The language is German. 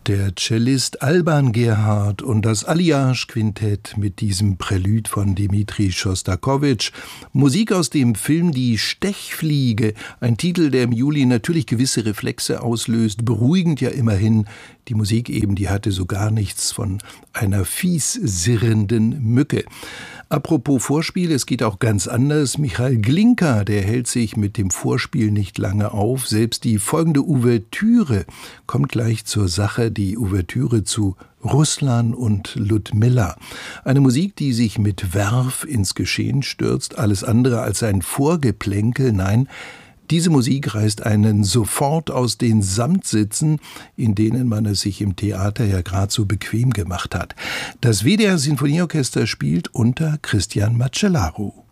Der Cellist Alban Gerhard und das Alliage-Quintett mit diesem Prälude von Dmitri Schostakowitsch. Musik aus dem Film Die Stechfliege, ein Titel, der im Juli natürlich gewisse Reflexe auslöst, beruhigend ja immerhin. Die Musik eben, die hatte so gar nichts von einer fies sirrenden Mücke. Apropos Vorspiel, es geht auch ganz anders. Michail Glinka, der hält sich mit dem Vorspiel nicht lange auf. Selbst die folgende Ouvertüre kommt gleich zur Sache, die Ouvertüre zu Ruslan und Ludmilla. Eine Musik, die sich mit Werf ins Geschehen stürzt, alles andere als ein Vorgeplänkel, nein, diese Musik reißt einen sofort aus den Samtsitzen, in denen man es sich im Theater ja gerade so bequem gemacht hat. Das WDR Sinfonieorchester spielt unter Christian Macellaro.